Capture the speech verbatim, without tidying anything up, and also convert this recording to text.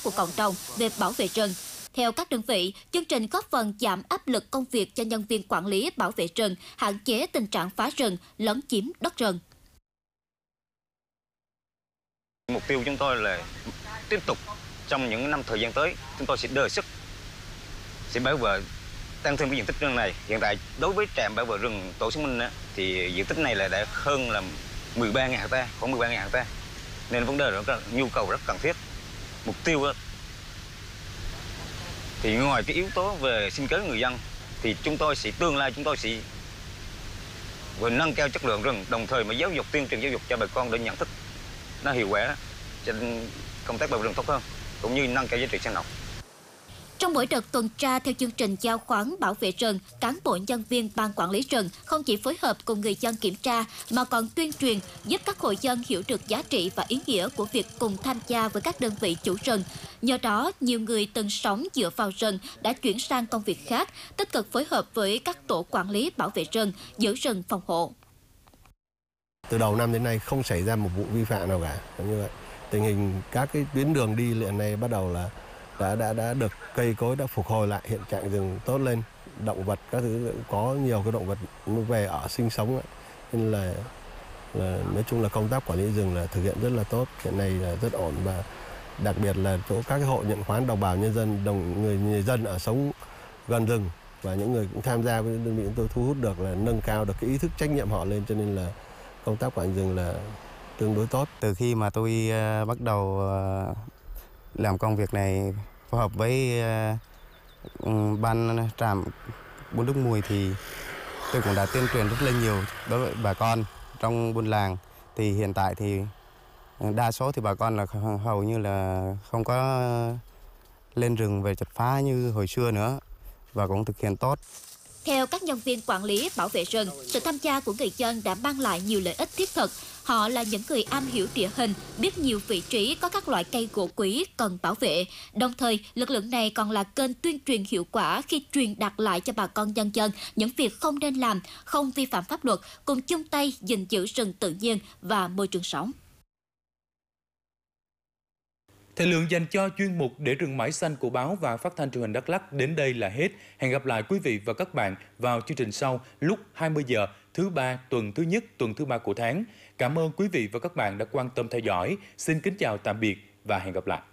của cộng đồng về bảo vệ rừng. Theo các đơn vị, chương trình góp phần giảm áp lực công việc cho nhân viên quản lý bảo vệ rừng, hạn chế tình trạng phá rừng, lấn chiếm đất rừng. Mục tiêu chúng tôi là tiếp tục trong những năm thời gian tới, chúng tôi sẽ đề xuất sẽ bảo vệ tăng thêm cái diện tích rừng này. Hiện tại đối với trạm bảo vệ rừng Tổ Xác Minh á, thì diện tích này là đã hơn là mười ba nghìn ha, khoảng mười ba nghìn ha. Nên vấn đề đó là nhu cầu rất cần thiết. Mục tiêu á, thì ngoài cái yếu tố về sinh kế người dân thì chúng tôi sẽ tương lai chúng tôi sẽ vừa nâng cao chất lượng rừng, đồng thời mới giáo dục tuyên truyền giáo dục cho bà con để nhận thức nó hiệu quả cho công tác bảo vệ rừng tốt hơn, cũng như nâng cao giá trị sinh học. Trong mỗi đợt tuần tra theo chương trình giao khoán bảo vệ rừng, cán bộ nhân viên ban quản lý rừng không chỉ phối hợp cùng người dân kiểm tra mà còn tuyên truyền giúp các hộ dân hiểu được giá trị và ý nghĩa của việc cùng tham gia với các đơn vị chủ rừng. Nhờ đó, nhiều người từng sống dựa vào rừng đã chuyển sang công việc khác, tích cực phối hợp với các tổ quản lý bảo vệ rừng, giữ rừng phòng hộ. Từ đầu năm đến nay không xảy ra một vụ vi phạm nào cả. Như vậy, tình hình các cái tuyến đường đi hiện nay bắt đầu là đã đã đã được cây cối đã phục hồi lại, hiện trạng rừng tốt lên, động vật các thứ có nhiều cái động vật về ở sinh sống lại. Nên là, là nói chung là công tác quản lý rừng là thực hiện rất là tốt, hiện nay là rất ổn, và đặc biệt là chỗ các cái hộ nhận khoán đồng bào nhân dân, đồng người, người dân ở sống gần rừng và những người cũng tham gia với đơn vị chúng tôi thu hút được là nâng cao được cái ý thức trách nhiệm họ lên, cho nên là công tác quản lý rừng là tương đối tốt. Từ khi mà tôi uh, bắt đầu uh, làm công việc này phối hợp với uh, ban trạm Buôn Đức Mùi thì tôi cũng đã tuyên truyền rất là nhiều đối với bà con trong buôn làng. Thì hiện tại thì đa số thì bà con là hầu như là không có lên rừng về chặt phá như hồi xưa nữa và cũng thực hiện tốt. Theo các nhân viên quản lý bảo vệ rừng, sự tham gia của người dân đã mang lại nhiều lợi ích thiết thực. Họ là những người am hiểu địa hình, biết nhiều vị trí có các loại cây gỗ quý cần bảo vệ. Đồng thời, lực lượng này còn là kênh tuyên truyền hiệu quả khi truyền đạt lại cho bà con nhân dân những việc không nên làm, không vi phạm pháp luật, cùng chung tay gìn giữ rừng tự nhiên và môi trường sống. Thời lượng dành cho chuyên mục Để rừng mãi xanh của báo và phát thanh truyền hình Đắk Lắk đến đây là hết. Hẹn gặp lại quý vị và các bạn vào chương trình sau lúc hai mươi giờ thứ ba tuần thứ nhất tuần thứ ba của tháng. Cảm ơn quý vị và các bạn đã quan tâm theo dõi. Xin kính chào tạm biệt và hẹn gặp lại.